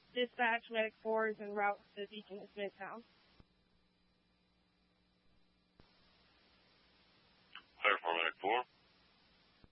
Dispatch Medic 4 is en route to Beacon to Midtown. Clear for Medic 4.